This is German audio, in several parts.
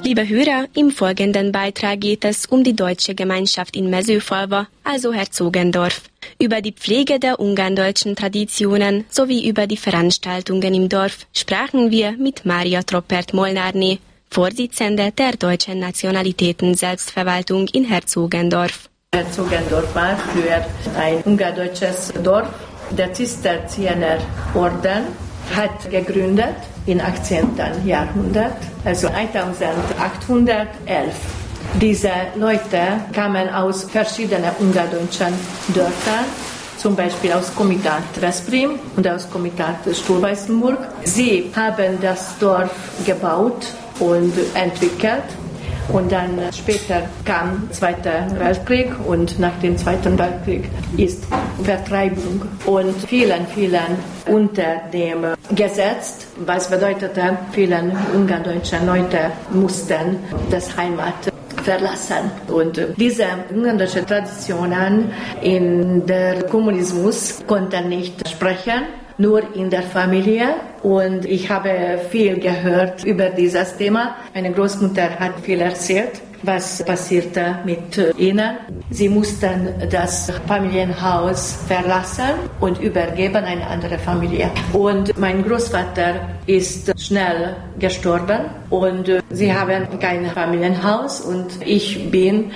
Liebe Hörer, im folgenden Beitrag geht es um die deutsche Gemeinschaft in Mezőfalva, also Herzogendorf, über die Pflege der ungarndeutschen Traditionen sowie über die Veranstaltungen im Dorf sprachen wir mit Mária Troppert-Molnárné, Vorsitzende der Deutschen Nationalitäten-Selbstverwaltung in Herzogendorf. Herzogendorf war früher ein ungardeutsches Dorf. Der Zisterzienserorden hat gegründet im 18. Jahrhundert, also 1811. Diese Leute kamen aus verschiedenen ungardeutschen Dörfern, zum Beispiel aus Komitat Veszprém und aus Komitat Stolweißenburg. Sie haben das Dorf gebaut und entwickelt. Und dann später kam der Zweite Weltkrieg und nach dem Zweiten Weltkrieg ist Vertreibung und vielen unter dem Gesetz, was bedeutete, vielen ungardeutschen Leute mussten das Heimat verlassen. Und diese ungardeutschen Traditionen in der Kommunismus konnten nicht sprechen, nur in der Familie. Und ich habe viel gehört über dieses Thema. Meine Großmutter hat viel erzählt, was passierte mit ihnen. Sie mussten das Familienhaus verlassen und übergeben an eine andere Familie. Und mein Großvater ist schnell gestorben und sie haben kein Familienhaus. Und ich bin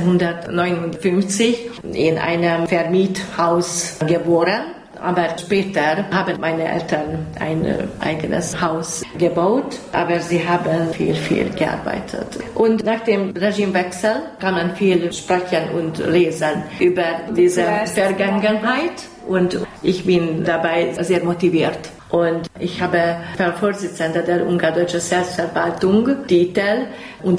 1959 in einem Vermiethaus geboren. Aber später haben meine Eltern ein eigenes Haus gebaut, aber sie haben viel gearbeitet. Und nach dem Regimewechsel kann man viel sprechen und lesen über diese Vergangenheit und ich bin dabei sehr motiviert. Und ich habe Vorsitzende der ungardeutschen Selbstverwaltung Titel und